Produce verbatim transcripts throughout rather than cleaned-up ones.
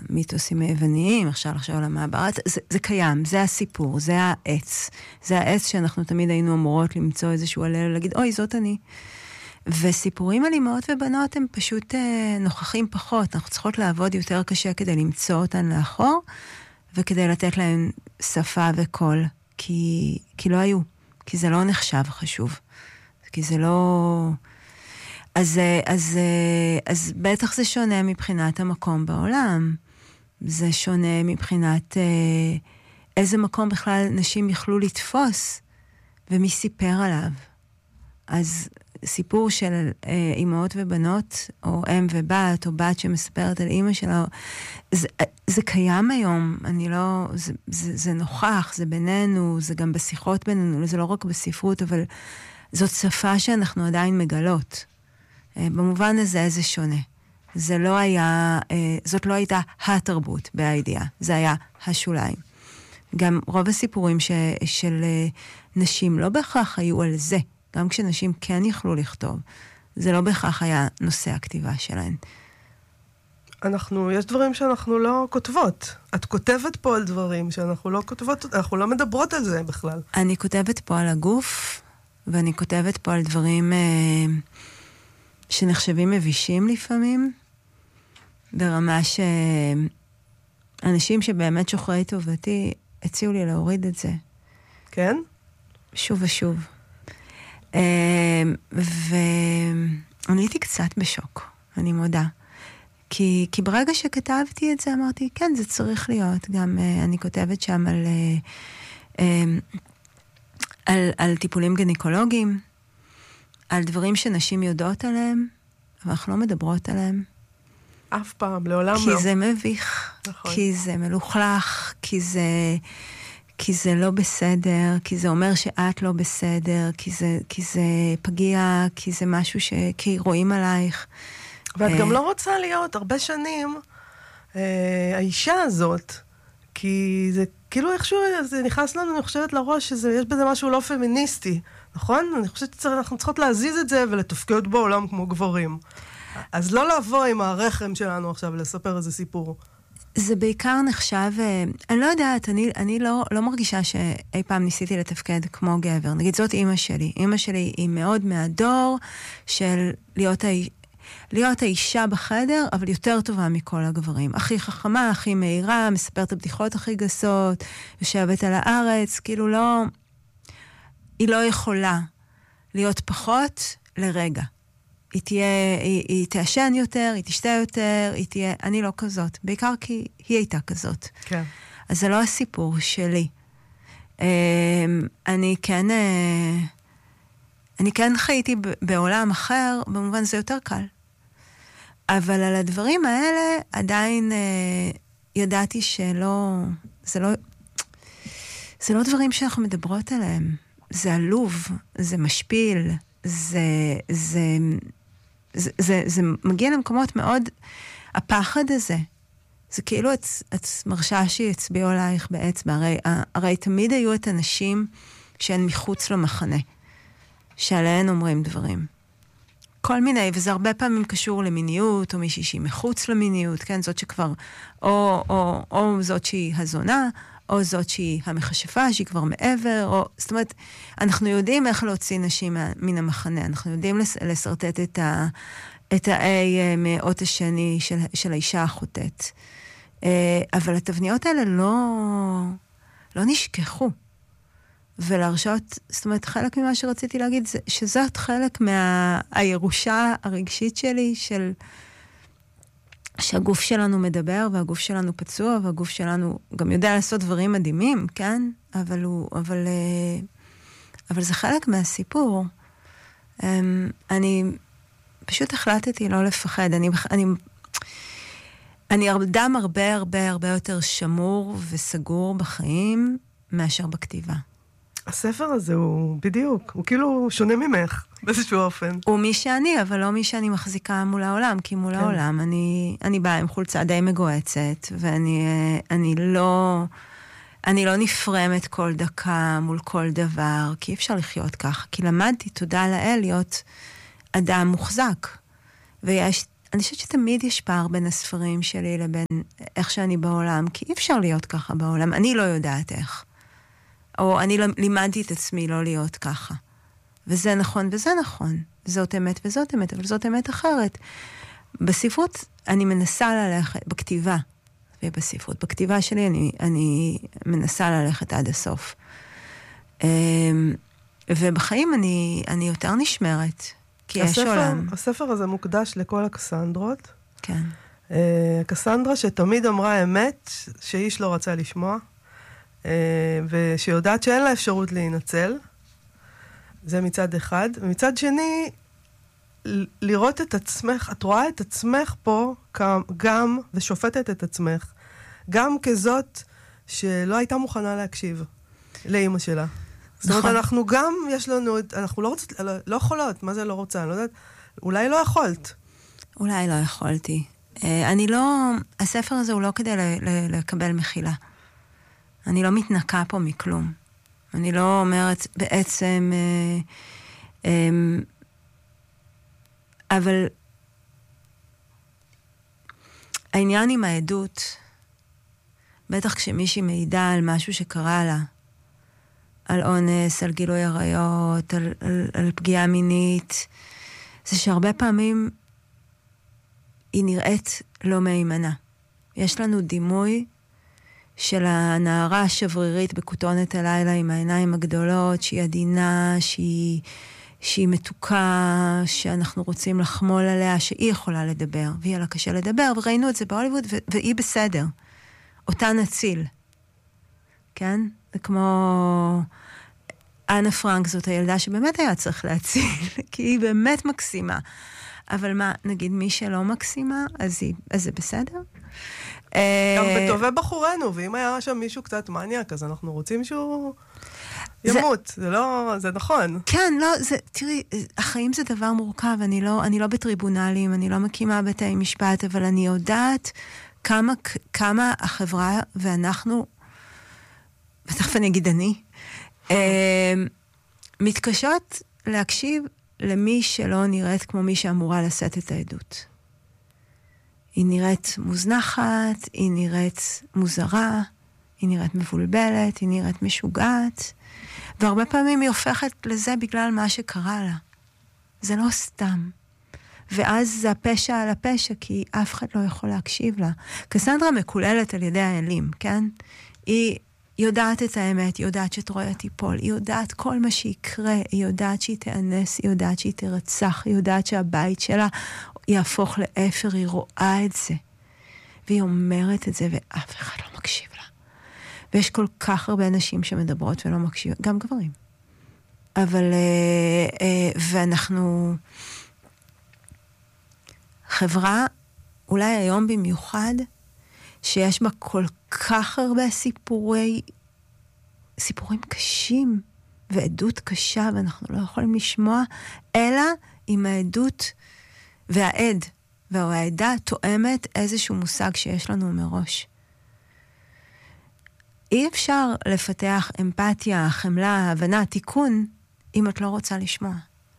המיתוסים היווניים, אפשר לחשוב על המעברת, זה, זה קיים, זה הסיפור, זה העץ. זה העץ שאנחנו תמיד היינו אמורות למצוא איזשהו הלל, להגיד, אוי, זאת אני. וסיפורים על אמהות ובנות הם פשוט אה, נוכחים פחות, אנחנו צריכות לעבוד יותר קשה כדי למצוא אותן לאחור, וכדי לתת להן שפה וקול, כי, כי לא היו, כי זה לא נחשב חשוב, כי זה לא... אז, אז, אז בטח זה שונה מבחינת המקום בעולם, זה שונה מבחינת אה, איזה מקום בכלל נשים יכלו לתפוס, ומי סיפר עליו. אז סיפור של אה, אמהות ובנות, או אם ובת, או בת שמספרת על אמא שלה, זה, זה קיים היום, אני לא, זה, זה, זה נוכח, זה בינינו, זה גם בשיחות בינינו, זה לא רק בספרות, אבל זאת שפה שאנחנו עדיין מגלות. אה, במובן הזה זה שונה. זה לא היה, אה, זאת לא הייתה התרבות בידיעה, זה היה השוליים. גם רוב הסיפורים ש, של אה, נשים לא בהכרח היו על זה, גם כשנשים כן יכלו לכתוב, זה לא בהכרח היה נושא הכתיבה שלהן. אנחנו, יש דברים שאנחנו לא כותבות. את כותבת פה על דברים שאנחנו לא כותבות, אנחנו לא מדברות על זה בכלל. אני כותבת פה על הגוף, ואני כותבת פה על דברים אה, שנחשבים מבישים לפעמים, ברמה שאנשים שבאמת שוחרי טובתי, הציעו לי להוריד את זה. כן? שוב ושוב. ואני הייתי קצת בשוק, אני מודה. כי, כי ברגע שכתבתי את זה, אמרתי, כן, זה צריך להיות. גם אני כותבת שם על, על, על טיפולים גניקולוגיים, על דברים שנשים יודעות עליהם, אבל אנחנו לא מדברות עליהם. אף פעם, לעולם כי לא. כי זה מביך, נכון. כי זה מלוכלך, כי זה... כי זה לא בסדר, כי זה אומר שאת לא בסדר, כי זה, כי זה פגיע, כי זה משהו ש... כי רואים עלייך. ואת גם לא רוצה להיות הרבה שנים אה, האישה הזאת, כי זה כאילו איכשהו, זה נכנס לנו, אני חושבת לראש, שיש בזה משהו לא פמיניסטי, נכון? אני חושבת שאנחנו צריכות להזיז את זה ולתפקד בעולם כמו גברים. אז לא לבוא עם הרחם שלנו עכשיו ולספר איזה סיפור. זה בעיקר נחשב, אני לא יודעת, אני, אני לא, לא מרגישה שאי פעם ניסיתי לתפקד כמו גבר. נגיד, זאת אמא שלי. אמא שלי היא מאוד מהדור של להיות, האיש, להיות האישה בחדר, אבל יותר טובה מכל הגברים. הכי חכמה, הכי מהירה, מספרת הבדיחות הכי גסות, יושבת על הארץ, כאילו לא, היא לא יכולה להיות פחות לרגע. היא תהיה, היא, היא תעשן יותר, היא תשתה יותר, היא תהיה, אני לא כזאת. בעיקר כי היא הייתה כזאת. כן. אז זה לא הסיפור שלי. אני כן, אני כן חייתי בעולם אחר, במובן זה יותר קל. אבל על הדברים האלה עדיין ידעתי שלא, זה לא, זה לא דברים שאנחנו מדברות עליהם. זה עלוב, זה משפיל, זה, זה, זה, זה, זה מגיע למקומות מאוד, הפחד הזה, זה כאילו את, את מרשה שיצביעו עלייך באצבע, הרי, הרי תמיד היו את הנשים שהן מחוץ למחנה, שעליהן אומרים דברים. כל מיני, וזה הרבה פעמים קשור למיניות, או מישהי שהיא מחוץ למיניות, כן, זאת שכבר, או, או, או זאת שהיא הזונה, או זאת שהיא המכשפה, שהיא כבר מעבר, או, זאת אומרת, אנחנו יודעים איך להוציא נשים מן המחנה, אנחנו יודעים לסרטט את ה, את ה-A מאות השני של, של האישה החוטאת. אבל התבניות האלה לא, לא נשכחו. ולהרשות, זאת אומרת, חלק ממה שרציתי להגיד, זה, שזאת חלק מהירושה הרגשית שלי, של... שהגוף שלנו מדבר, והגוף שלנו פצוע, והגוף שלנו גם יודע לעשות דברים מדהימים, כן? אבל הוא, אבל, אבל זה חלק מהסיפור. אני פשוט החלטתי לא לפחד. אני, אני, אני אדם הרבה הרבה הרבה יותר שמור וסגור בחיים, מאשר בכתיבה. הספר הזה הוא בדיוק, הוא כאילו שונה ממך, באיזשהו אופן. הוא מי שאני, אבל לא מי שאני מחזיקה מול העולם, כי מול כן. העולם אני, אני באה עם חולצה די מגועצת, ואני אני לא, אני לא נפרמת כל דקה מול כל דבר, כי אי אפשר לחיות כך, כי למדתי, תודה לאל, להיות אדם מוחזק. ויש אני חושבת שתמיד יש פער בין הספרים שלי לבין איך שאני בעולם, כי אי אפשר להיות ככה בעולם. אני לא יודעת איך. או אני לימדתי את עצמי לא להיות ככה. וזה נכון וזה נכון. זאת אמת וזאת אמת, אבל זאת אמת אחרת. בספרות אני מנסה ללכת, בכתיבה, ובספרות, בכתיבה שלי אני, אני מנסה ללכת עד הסוף. ובחיים אני, אני יותר נשמרת, כי יש הספר, עולם. הספר הזה מוקדש לכל הקסנדרות. כן. קסנדרה שתמיד אמרה אמת, שאיש לא רצה לשמוע, ושיודעת שאין לה אפשרות להינצל. זה מצד אחד. ומצד שני, לראות את עצמך, את רואה את עצמך פה גם, ושופטת את עצמך, גם כזאת שלא הייתה מוכנה להקשיב לאמא שלה. זאת אומרת, אנחנו גם, יש לנו, אנחנו לא רוצות, לא יכולות, מה זה לא רוצה? אני לא יודעת, אולי לא יכולת. אולי לא יכולתי. אני לא, הספר הזה הוא לא כדי לקבל מחילה. אני לא מתנקה פה מכלום. אני לא אומרת בעצם, אבל העניין עם העדות, בטח כשמישהי מעידה על משהו שקרה לה, על אונס, על גילוי עריות, על, על, על פגיעה מינית, זה שהרבה פעמים היא נראית לא מהימנה. יש לנו דימוי של הנערה השברירית בכותונת הלילה עם העיניים הגדולות, שהיא עדינה, שהיא, שהיא מתוקה, שאנחנו רוצים לחמול עליה, שהיא יכולה לדבר, והיא לה קשה לדבר, וראינו את זה בהוליווד, ו- והיא בסדר. אותה נציל. כן? זה כמו אנה פרנק, זאת הילדה שבאמת היה צריך להציל, כי היא באמת מקסימה. אבל מה, נגיד מי שלא מקסימה, אז, היא, אז זה בסדר? גם בטובי בחורנו, ואם היה שם מישהו קצת מניאק, אז אנחנו רוצים שהוא ימות. זה, זה לא, זה נכון. כן, לא, זה, תראי, החיים זה דבר מורכב, אני לא, אני לא בטריבונלים, אני לא מקימה בתי משפט, אבל אני יודעת כמה, כמה החברה ואנחנו, ותכף אני אגיד אני, מתקשות להקשיב למי שלא נראית כמו מי שאמורה לשאת את העדות. היא נראית מוזנחת, היא נראית מוזרה, היא נראית מבולבלת, היא נראית משוגעת, והרבה פעמים היא הופכת לזה בגלל מה שקרה לה. זה לא סתם. ואז זה הפשע על הפשע, כי אף אחד לא יכול להקשיב לה. קסנדרה מקוללת על ידי האלים, כן? היא יודעת את האמת, היא יודעת שטרויה תיפול, היא יודעת כל מה שיקרה, היא יודעת שהיא תאנס, היא יודעת שהיא תרצח, היא יודעת שהבית שלה יהפוך לאפר, היא רואה את זה. והיא אומרת את זה, ואף אחד לא מקשיב לה. ויש כל כך הרבה אנשים שמדברות ולא מקשיבים, גם גברים. אבל, ואנחנו, חברה, אולי היום במיוחד, שיש בה כל כך הרבה סיפורי, סיפורים קשים, ועדות קשה, ואנחנו לא יכולים לשמוע, אלא עם העדות והעד, והעדה תואמת איזשהו מושג שיש לנו מראש. אי אפשר לפתח אמפתיה, חמלה, הבנה, תיקון, אם את לא רוצה לשמוע.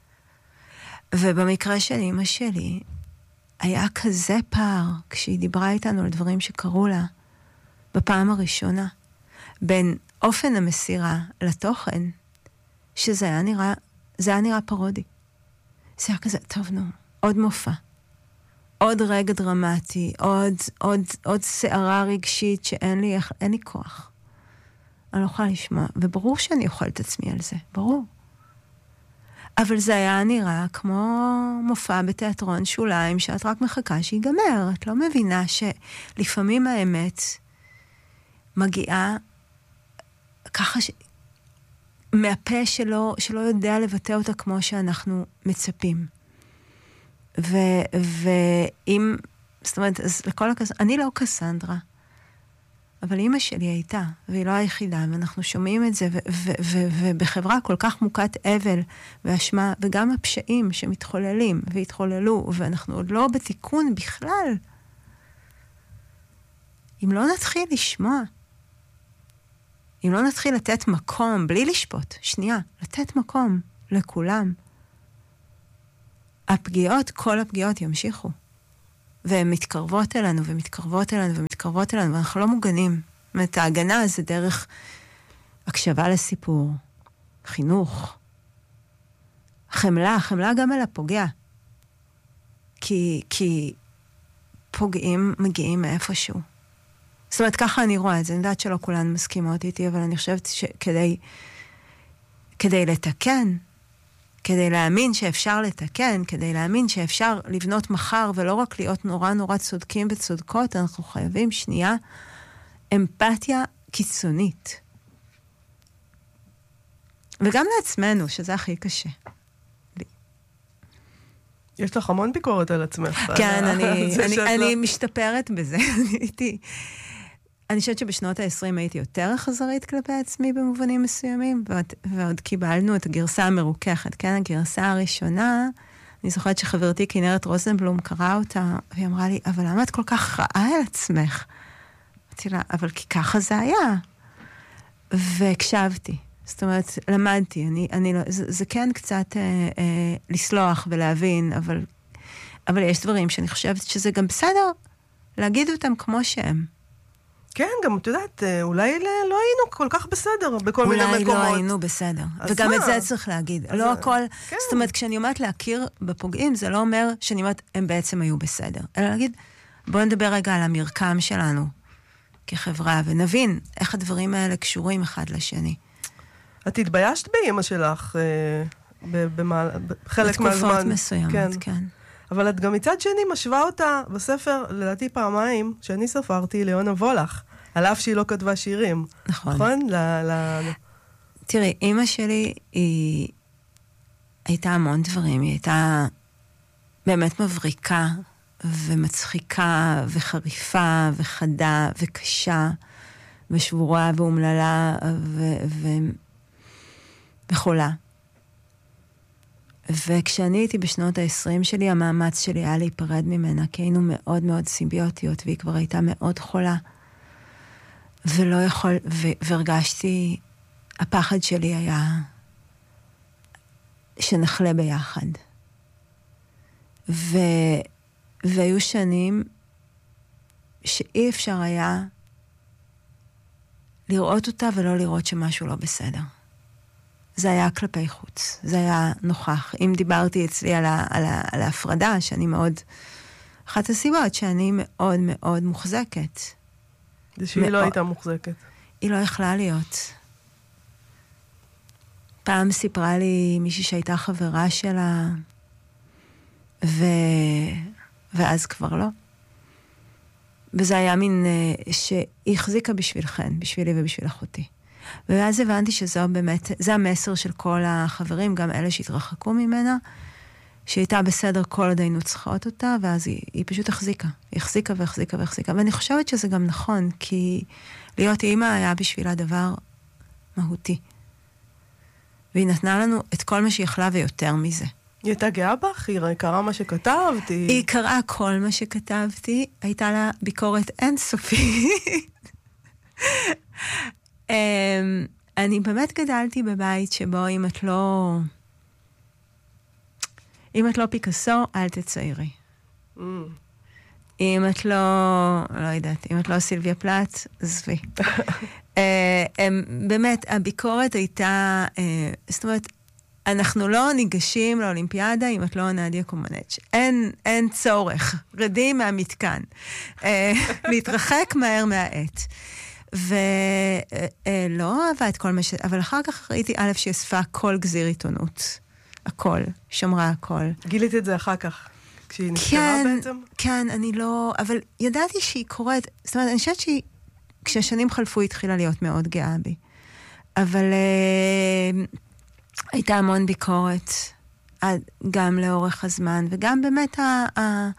ובמקרה של אמא שלי, היה כזה פער כשהיא דיברה איתנו על דברים שקרו לה בפעם הראשונה, בין אופן המסירה לתוכן, שזה היה נראה, זה היה נראה פרודי. זה היה כזה, טוב נו, עוד מופע. עוד רגע דרמטי, עוד, עוד, עוד שערה רגשית שאין לי, אין לי כוח. אני לא יכולה לשמוע, וברור שאני אוכל את עצמי על זה, ברור. אבל זה היה נראה כמו מופע בתיאטרון שוליים, שאת רק מחכה שיגמר. את לא מבינה שלפעמים האמת מגיעה ככה ש... מהפה שלו, שלא יודע לבטא אותה כמו שאנחנו מצפים. ו... ואם... זאת אומרת, אז לכל הקס... אני לא קסנדרה, אבל אמא שלי הייתה, והיא לא היחידה, ואנחנו שומעים את זה, ו- ו- ו- ובחברה כל כך מוכת אבל ואשמה, וגם הפשעים שמתחוללים והתחוללו, ואנחנו עוד לא בתיקון בכלל. אם לא נתחיל לשמוע, אם לא נתחיל לתת מקום, בלי לשפוט, שנייה, לתת מקום לכולם, הפגיעות, כל הפגיעות ימשיכו. והן מתקרבות אלינו, ומתקרבות אלינו, ומתקרבות אלינו, ואנחנו לא מוגנים. זאת אומרת, ההגנה זה דרך הקשבה לסיפור, חינוך, חמלה, חמלה גם על הפוגע. כי, כי פוגעים מגיעים מאיפשהו. זאת אומרת, ככה אני רואה את זה. אני יודעת שלא כולן מסכימות איתי, אבל אני חושבת שכדי כדי לתקן, כדי להאמין שאפשר לתקן, כדי להאמין שאפשר לבנות מחר, ולא רק להיות נורא נורא צודקים וצודקות, אנחנו חייבים שנייה אמפתיה קיצונית. וגם לעצמנו, שזה הכי קשה. יש לך המון ביקורת על עצמך. כן, אני, אני, אני משתפרת בזה. הייתי, אני חושבת שבשנות ה-עשרים הייתי יותר אכזרית כלפי עצמי במובנים מסוימים, ועוד, ועוד קיבלנו את הגרסה המרוככת. כן, הגרסה הראשונה, אני זוכרת שחברתי כנרת רוזנבלום קראה אותה, והיא אמרה לי, אבל למה את כל כך רעה על עצמך? אמרתי לה, אבל כי ככה זה היה. והקשבתי. זאת אומרת, למדתי, אני, אני לא, זה, זה כן קצת אה, אה, לסלוח ולהבין, אבל, אבל יש דברים שאני חושבת שזה גם בסדר להגיד אותם כמו שהם. כן, גם את יודעת, אולי לא היינו כל כך בסדר בכל מיני מקומות. אולי לא היינו בסדר. וגם את זה צריך להגיד. לא הכל, זאת אומרת, כשאני אומרת להכיר בפוגעים, זה לא אומר שאני אומרת, הם בעצם היו בסדר. אלא להגיד, בואו נדבר רגע על המרקם שלנו כחברה, ונבין איך הדברים האלה קשורים אחד לשני. את התביישת באמא שלך בחלק מהזמן. בתקופות מסוימת, כן. אבל את גם מצד שני משווה אותה בספר, לדעתי פעמיים, שאני ספרתי, ליונה וולך, על אף שהיא לא כתבה שירים. נכון. נכון? ל, ל... תראי, אמא שלי היא הייתה המון דברים, היא הייתה באמת מבריקה ומצחיקה וחריפה וחדה וקשה ושבורה ואומללה ו... ו... וחולה. וכשאני הייתי בשנות ה-עשרים שלי, המאמץ שלי היה להיפרד ממנה, כי היינו מאוד מאוד סימביוטיות, והיא כבר הייתה מאוד חולה. ולא יכול, ו- והרגשתי, הפחד שלי היה שנחלה ביחד. ו- והיו שנים שאי אפשר היה לראות אותה ולא לראות שמשהו לא בסדר. זה היה כלפי חוץ, זה היה נוכח. אם דיברתי אצלי על, ה, על, ה, על ההפרדה, שאני מאוד, אחת הסיבות שאני מאוד מאוד מוחזקת. זה שהיא מאוד, לא הייתה מוחזקת. היא לא יכלה להיות. פעם סיפרה לי מישהי שהייתה חברה שלה, ו... ואז כבר לא. וזה היה מין, שהיא החזיקה בשבילכן, בשבילי ובשביל אחותי. ואז הבנתי שזו באמת, זה המסר של כל החברים, גם אלה שהתרחקו ממנה, שהיא הייתה בסדר כל עוד היינו צריכות אותה, ואז היא, היא פשוט החזיקה. היא החזיקה והחזיקה והחזיקה. ואני חושבת שזה גם נכון, כי להיות אימא היה בשבילה דבר מהותי. והיא נתנה לנו את כל מה שהיא יכלה ויותר מזה. היא הייתה גאה בך? היא קראה מה שכתבת? היא, היא קראה כל מה שכתבתי, הייתה לה ביקורת אינסופית. Um, אני באמת גדלתי בבית שבו אם את לא אם את לא פיקאסו, אל תציירי. Mm. אם את לא, לא יודעת, אם את לא סילביה פלט, עזבי. uh, um, באמת, הביקורת הייתה, uh, זאת אומרת, אנחנו לא ניגשים לאולימפיאדה אם את לא נדיה קומנץ'. אין, אין צורך. רדי מהמתקן. Uh, להתרחק מהר מהעת. ולא אהבה את כל מה ש... אבל אחר כך ראיתי א' שאספה כל גזיר עיתונות. הכל. שמרה הכל. גילית את זה אחר כך, כשהיא נפטרה בעצם? כן, אני לא... אבל ידעתי שהיא קוראת... זאת אומרת, אני חושבת שהיא... כשהשנים חלפו, היא התחילה להיות מאוד גאה בי. אבל uh, הייתה המון ביקורת, גם לאורך הזמן, וגם באמת ה... ה...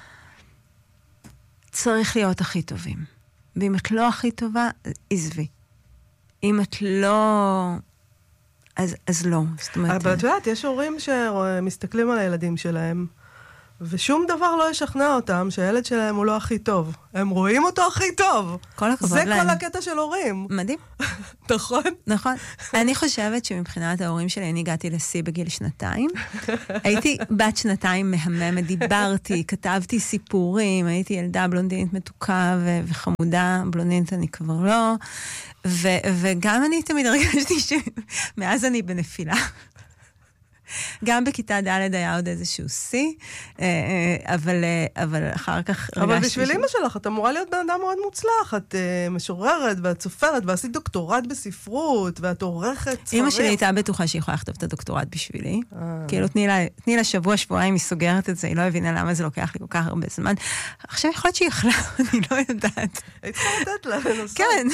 צריך להיות הכי טובים. ואם את לא הכי טובה, עזבי. אם את לא... אז, אז לא. זאת אומרת... אבל את יודעת, יש הורים שמסתכלים על הילדים שלהם, ושום דבר לא ישכנע אותם שהילד שלהם הוא לא הכי טוב. הם רואים אותו הכי טוב. כל הכבוד זה להם. כל הקטע של הורים. מדהים. נכון? נכון. אני חושבת שמבחינת ההורים שלי, אני הגעתי לשיא בגיל שנתיים. הייתי בת שנתיים מהממת, דיברתי, כתבתי סיפורים, הייתי ילדה בלונדינית מתוקה ו- וחמודה, בלונדינית אני כבר לא. ו- וגם אני תמיד הרגשתי שמאז אני בנפילה. גם בכיתה ד' היה עוד איזשהו סי, אבל, אבל אחר כך אבל הרגשתי... בשביל אמא שלך, את אמורה להיות בן אדם מאוד מוצלח, את uh, משוררת ואת סופרת, ועשית דוקטורט בספרות, ואת עורכת ספרים. אמא שלי הייתה בטוחה שהיא יכולה לכתוב את הדוקטורט בשבילי. כאילו, תני לה, תני לה שבוע, שבועיים, היא סוגרת את זה, היא לא הבינה למה זה לוקח לי כל כך הרבה זמן. עכשיו יכול להיות שהיא יכלה, אני לא יודעת. היית צריכה לתת לה לנושא. כן.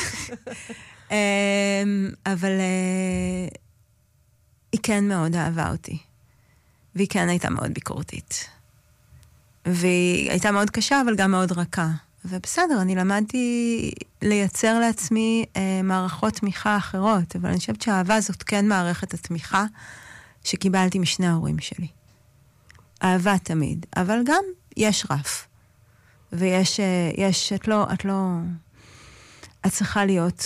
אבל... היא כן מאוד אהבה אותי, והיא כן הייתה מאוד ביקורתית. והיא הייתה מאוד קשה, אבל גם מאוד רכה. ובסדר, אני למדתי לייצר לעצמי אה, מערכות תמיכה אחרות, אבל אני חושבת שהאהבה הזאת כן מערכת התמיכה שקיבלתי משני ההורים שלי. אהבה תמיד, אבל גם יש רף. ויש, אה, יש, את לא, את לא, את צריכה להיות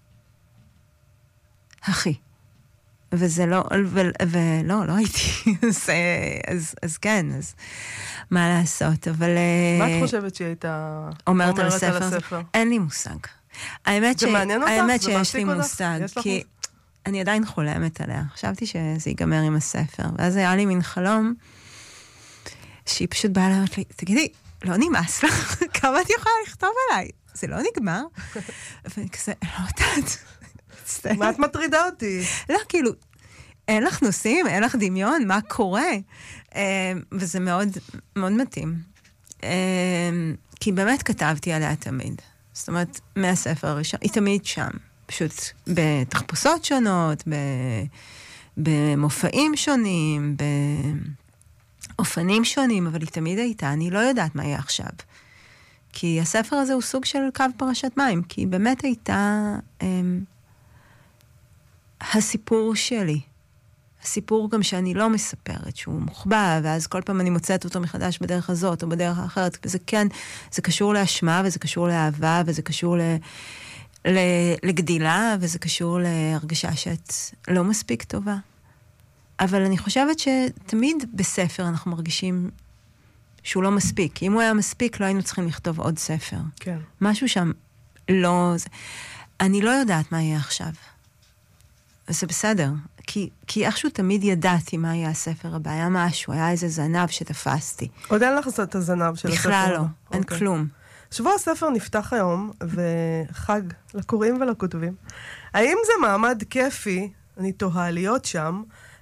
הכי. וזה לא, ו- ולא, לא הייתי, אז, אז, אז כן, אז מה לעשות, אבל... מה את חושבת שהיא הייתה אומרת אומרת על הספר? על הספר? אין לי מושג. האמת, זה ש... מעניין אותך? האמת זה שיש מעסיק לי אותך? מושג, יש לך כי מושג? אני עדיין חולמת עליה. חשבתי שזה ייגמר עם הספר, ואז היה לי מין חלום, שהיא פשוט באה ואומרת לי, תגידי, לא נמאס לך? כמה את יכולה לכתוב עליי? זה לא נגמר? ואני כזה, לא יודעת. מה את מטרידה אותי? לא, כאילו, אין לך נושאים, אין לך דמיון, מה קורה? וזה מאוד, מאוד מתאים. כי באמת כתבתי עליה תמיד. זאת אומרת, מהספר הראשון, היא תמיד שם. פשוט בתחפושות שונות, במופעים שונים, באופנים שונים, אבל היא תמיד הייתה, אני לא יודעת מה יהיה עכשיו. כי הספר הזה הוא סוג של קו פרשת מים, כי היא באמת הייתה... הסיפור שלי, הסיפור גם שאני לא מספרת, שהוא מוחבא, ואז כל פעם אני מוצאת אותו מחדש בדרך הזאת או בדרך האחרת, וזה כן, זה קשור לאשמה, וזה קשור לאהבה, וזה קשור ל, ל, לגדילה, וזה קשור להרגשה שאת לא מספיק טובה. אבל אני חושבת שתמיד בספר אנחנו מרגישים שהוא לא מספיק. אם הוא היה מספיק, לא היינו צריכים לכתוב עוד ספר. כן. משהו שם לא... אני לא יודעת מה יהיה עכשיו. וזה בסדר, כי, כי איכשהו תמיד ידעתי מה יהיה הספר הבא, היה משהו, היה איזה זנב שתפסתי. עוד אין לך את הזנב של הספר? בכלל לא, אין okay. כלום. שבוע הספר נפתח היום, וחג לקוראים ולכותבים. האם זה מעמד כיפי, אני תוהה להיות שם,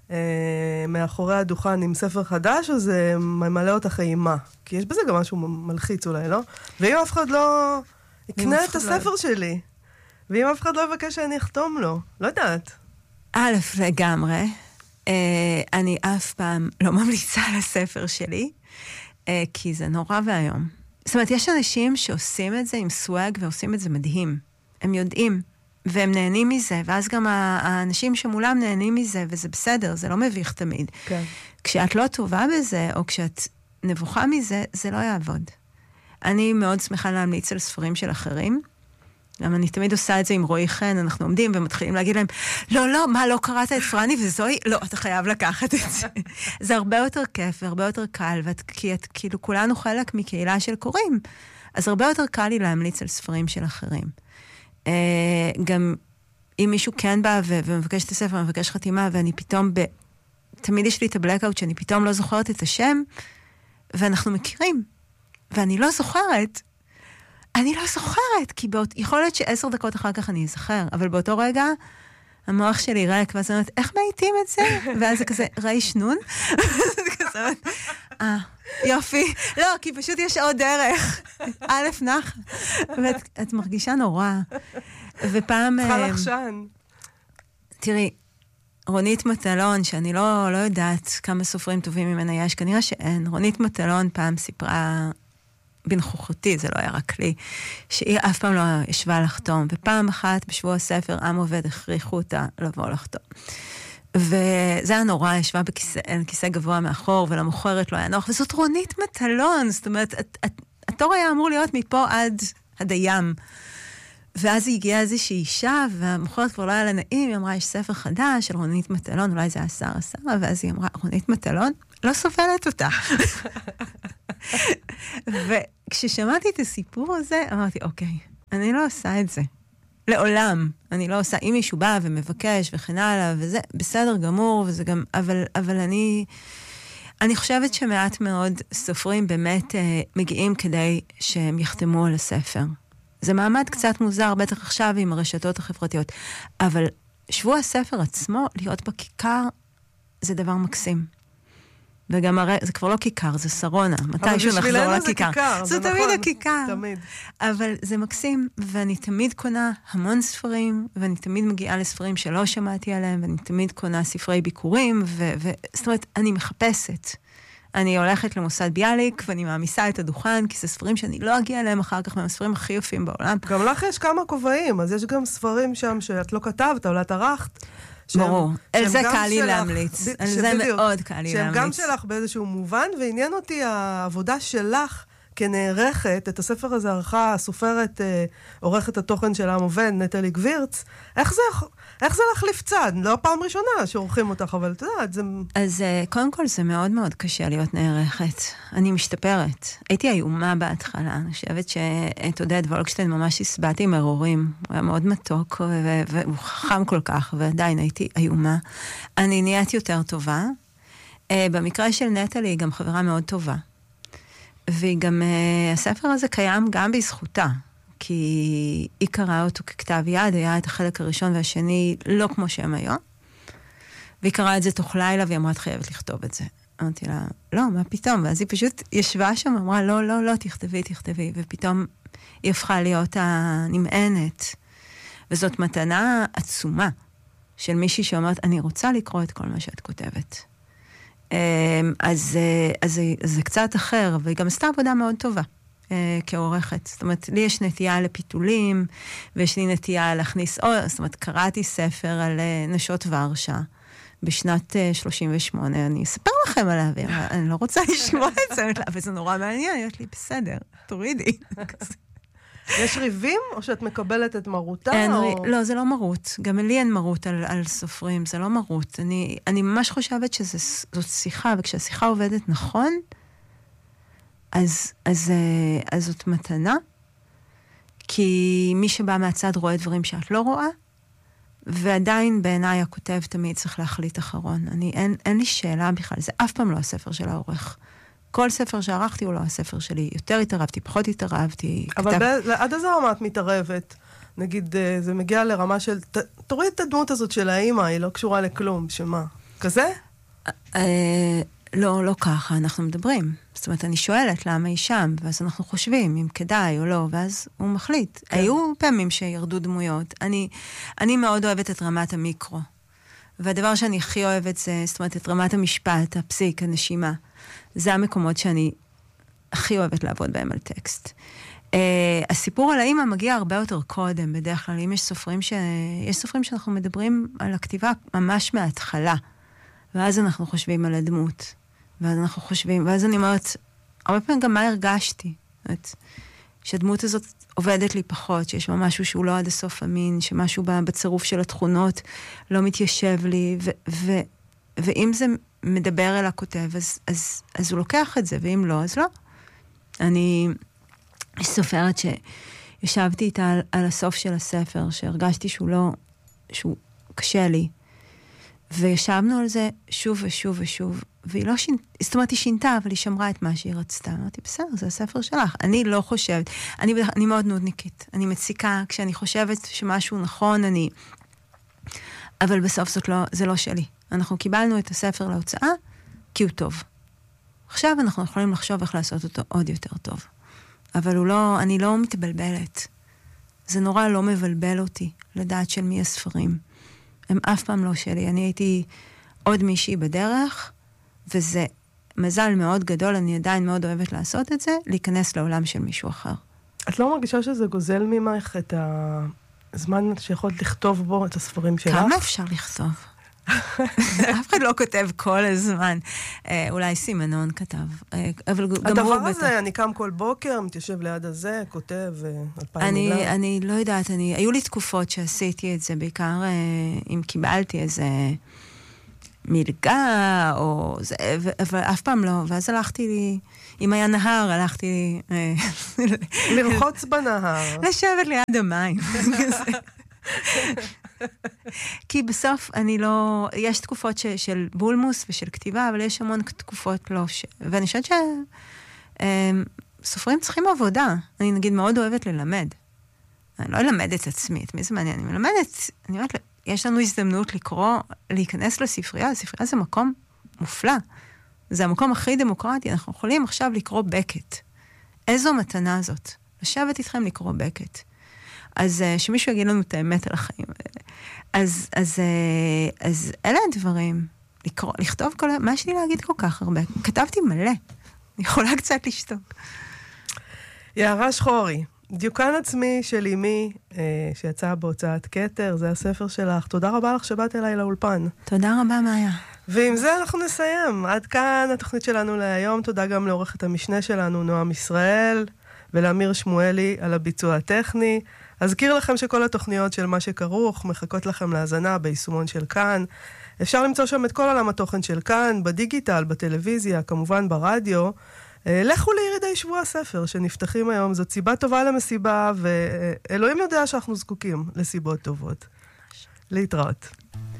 אה, מאחורי הדוכן עם ספר חדש, או זה ממלא אותך אימה? כי יש בזה גם משהו מלחיץ אולי, לא? ואם אף אחד לא יקנה את הספר לא... שלי, ואם אף אחד לא יבקש שאני אחתום לו, לא יודעת. א', לגמרי, אה, אני אף פעם לא ממליצה על הספר שלי, אה, כי זה נורא והיום. זאת אומרת, יש אנשים שעושים את זה עם סוואג, ועושים את זה מדהים. הם יודעים, והם נהנים מזה, ואז גם האנשים שמולם נהנים מזה, וזה בסדר, זה לא מביך תמיד. כן. כשאת לא טובה בזה, או כשאת נבוכה מזה, זה לא יעבוד. אני מאוד שמחה להמליץ על ספרים של אחרים, גם אני תמיד עושה את זה עם רועי חן, אנחנו עומדים ומתחילים להגיד להם, לא, לא, מה, לא קראת את פרני וזוהי? לא, אתה חייב לקחת את זה. זה הרבה יותר כיף והרבה יותר קל, ואת, כי את, כאילו, כולנו חלק מקהילה של קוראים, אז הרבה יותר קל לי להמליץ על ספרים של אחרים. Uh, גם אם מישהו כן בא ו- ומבקש את הספר, מבקש חתימה, ואני פתאום, ב... תמיד יש לי את הבלקאוט שאני פתאום לא זוכרת את השם, ואנחנו מכירים, ואני לא זוכרת, אני לא זוכרת, כי באות, יכול להיות שעשר דקות אחר כך אני אזכר, אבל באותו רגע, המוח שלי ריק, ואז אני אומרת, איך מעיטים את זה? ואז זה כזה, ראי שנון? כזה, אה, יופי. לא, כי פשוט יש עוד דרך. א' נח. ואת את מרגישה נורא. ופעם... צריכה לחשן. תראי, רונית מטלון, שאני לא, לא יודעת כמה סופרים טובים ממנה יש, כנראה שאין. רונית מטלון פעם סיפרה... בנוכחותי, זה לא היה רק לי, שהיא אף פעם לא ישבה לחתום, ופעם אחת בשבוע הספר, עם עובד הכריחו אותה לבוא לחתום. וזה היה נורא, ישבה בכיסא, כיסא גבוה מאחור, ולמוכרת לא היה נוח, וזאת רונית מטלון, זאת אומרת, התור היה אמור להיות מפה עד הדים. ואז היא הגיעה איזושהי אישה, והמוכרת כבר לא היה לה נעים, היא אמרה, יש ספר חדש של רונית מטלון, אולי זה היה שרה שרה, ואז היא אמרה, רונית מטלון? לא סופלת אותה. וכששמעתי את הסיפור הזה, אמרתי, אוקיי, אני לא עושה את זה. לעולם. אני לא עושה, אם מישהו בא ומבקש וכן הלאה, וזה בסדר גמור, וזה גם, אבל, אבל אני, אני חושבת שמעט מאוד סופרים באמת אה, מגיעים כדי שהם יחתמו על הספר. זה מעמד קצת מוזר, בטח עכשיו עם הרשתות החברתיות. אבל שבוע הספר עצמו, להיות בכיכר, זה דבר מקסים. וגם הרי, זה כבר לא כיכר, זה שרונה. מתישהו נחזור לכיכר. אבל בשבילנו זה כיכר, זה תמיד הכיכר. תמיד. אבל זה מקסים, ואני תמיד קונה המון ספרים, ואני תמיד מגיעה לספרים שלא שמעתי עליהם, ואני תמיד קונה ספרי ביקורים, ו... ו... זאת אומרת, אני מחפשת. אני הולכת למוסד ביאליק, ואני מעמיסה את הדוכן, כי זה ספרים שאני לא אגיע אליהם אחר כך, הם הספרים הכי יפים בעולם. גם לך יש כמה כובעים, אז יש גם ספרים שם שאת לא כתבת, אולי את ערכת. ברור. על זה קל לי להמליץ. על זה מאוד קל לי להמליץ. שהם גם שלך באיזשהו מובן, ועניין אותי העבודה שלך כנערכת, את הספר הזה ערכה הסופרת, עורכת התוכן של העם עובד, נטלי גבירץ. איך זה, איך זה להחליף צד? לא פעם ראשונה שעורכים אותך, אבל את יודעת, זה... אז קודם כל זה מאוד מאוד קשה להיות נערכת. אני משתפרת. הייתי איומה בהתחלה. אני חושבת שאת עודד וולקשטיין ממש הסבעתי מרורים. הוא היה מאוד מתוק, והוא חכם כל כך, ועדיין הייתי איומה. אני נהיית יותר טובה. במקרה של נטלי היא גם חברה מאוד טובה. והיא גם, הספר הזה קיים גם בזכותה, כי היא קראה אותו ככתב יד, היה את החלק הראשון והשני לא כמו שהם היום, והיא קראה את זה תוך לילה, והיא אמרה, את חייבת לכתוב את זה. אמרתי לה, לא, מה פתאום? ואז היא פשוט ישבה שם, אמרה, לא, לא, לא, תכתבי, תכתבי, ופתאום היא הפכה להיות הנמענת, וזאת מתנה עצומה של מישהי שאומרת, אני רוצה לקרוא את כל מה שאת כותבת. אז, אז, אז זה קצת אחר, והיא גם עשתה עבודה מאוד טובה כעורכת. זאת אומרת, לי יש נטייה לפיתולים, ויש לי נטייה להכניס, או, זאת אומרת, קראתי ספר על נשות ורשה, בשנת שלושים ושמונה, אני אספר לכם עליו, אני לא רוצה לשמוע את זה, אבל זה נורא מעניין, יש לי בסדר, תורידי. יש ריבים, או שאת מקבלת את מרותה? אין, או... לא, זה לא מרות. גם לי אין מרות על, על סופרים, זה לא מרות. אני, אני ממש חושבת שזאת שיחה, וכשהשיחה עובדת נכון, אז, אז, אז זאת מתנה, כי מי שבא מהצד רואה דברים שאת לא רואה, ועדיין בעיניי הכותב תמיד צריך להחליט אחרון. אני, אין, אין לי שאלה בכלל, זה אף פעם לא הספר של העורך. כל ספר שערכתי הוא לא הספר שלי. יותר התערבתי, פחות התערבתי. אבל כתב... עד איזה רמה את מתערבת? נגיד, זה מגיע לרמה של... ת, תוריד את הדמות הזאת של האמא, היא לא קשורה לכלום, שמה? כזה? אה, לא, לא ככה, אנחנו מדברים. זאת אומרת, אני שואלת למה היא שם, ואז אנחנו חושבים אם כדאי או לא, ואז הוא מחליט. כן. היו פעמים שירדו דמויות. אני, אני מאוד אוהבת את רמת המיקרו. והדבר שאני הכי אוהבת זה, זאת אומרת, את רמת המשפט, הפסיק, הנשימה. זה המקומות שאני הכי אוהבת לעבוד בהם על טקסט. Uh, הסיפור על האמא מגיע הרבה יותר קודם, בדרך כלל. אם יש סופרים ש... יש סופרים שאנחנו מדברים על הכתיבה ממש מההתחלה, ואז אנחנו חושבים על הדמות, ואז אנחנו חושבים, ואז אני אומרת, הרבה פעמים גם מה הרגשתי. זאת אומרת, שהדמות הזאת עובדת לי פחות, שיש משהו שהוא לא עד הסוף אמין, שמשהו בצירוף של התכונות לא מתיישב לי, ו... ו... ואם זה מדבר אל הכותב, אז, אז, אז הוא לוקח את זה, ואם לא, אז לא. אני סופרת שישבתי איתה על, על הסוף של הספר, שהרגשתי שהוא לא, שהוא קשה לי, וישבנו על זה שוב ושוב ושוב, והיא לא שינתה, זאת אומרת, היא שינתה, אבל היא שמרה את מה שהיא רצתה. אמרתי, בסדר, זה הספר שלך. אני לא חושבת, אני, אני מאוד נודניקית. אני מציקה, כשאני חושבת שמשהו נכון, אני... אבל בסוף זאת לא, זה לא שלי. אנחנו קיבלנו את הספר להוצאה, כי הוא טוב. עכשיו אנחנו יכולים לחשוב איך לעשות אותו עוד יותר טוב. אבל הוא לא, אני לא מתבלבלת. זה נורא לא מבלבל אותי, לדעת של מי הספרים. הם אף פעם לא שלי. אני הייתי עוד מישהי בדרך, וזה מזל מאוד גדול, אני עדיין מאוד אוהבת לעשות את זה, להיכנס לעולם של מישהו אחר. את לא מרגישה שזה גוזל ממך את הזמן שיכולת לכתוב בו את הספרים שלך? כמה אפשר לכתוב? אף אחד לא כותב כל הזמן. אולי סימנון כתב. אבל גם הוא... הדבר הזה, אני קם כל בוקר, מתיישב ליד הזה, כותב אלפיים מילה. אני לא יודעת, היו לי תקופות שעשיתי את זה, בעיקר אם קיבלתי איזה מלגה, אבל אף פעם לא. ואז הלכתי לי... אם היה נהר, הלכתי לרחוץ בנהר. לשבת ליד המים. כי בסוף אני לא... יש תקופות ש, של בולמוס ושל כתיבה, אבל יש המון תקופות לא. ש... ואני חושבת שסופרים צריכים עבודה. אני נגיד מאוד אוהבת ללמד. אני לא אלמד את עצמי, את מי זה מעניין? אני מלמדת, אני אומרת, יש לנו הזדמנות לקרוא, להיכנס לספרייה. הספרייה זה מקום מופלא. זה המקום הכי דמוקרטי. אנחנו יכולים עכשיו לקרוא בקט. איזו מתנה זאת? לשבת איתכם לקרוא בקט. אז שמישהו יגיד לנו את האמת על החיים. אז, אז, אז אלה הדברים. לקרוא, לכתוב כל... מה יש לי להגיד כל כך הרבה? כתבתי מלא. אני יכולה קצת לשתוק. יערה שחורי, דיוקן עצמי של אמי, שיצא בהוצאת כתר, זה הספר שלך. תודה רבה לך שבאת אליי לאולפן. תודה רבה, מאיה. ועם זה אנחנו נסיים. עד כאן התוכנית שלנו להיום. תודה גם לעורכת המשנה שלנו, נועם ישראל, ולאמיר שמואלי על הביצוע הטכני. אזכיר לכם שכל התוכניות של מה שכרוך מחכות לכם להזנה ביישומון של כאן. אפשר למצוא שם את כל עולם התוכן של כאן, בדיגיטל, בטלוויזיה, כמובן ברדיו. לכו לירידי שבוע הספר שנפתחים היום. זאת סיבה טובה למסיבה, ואלוהים יודע שאנחנו זקוקים לסיבות טובות. להתראות.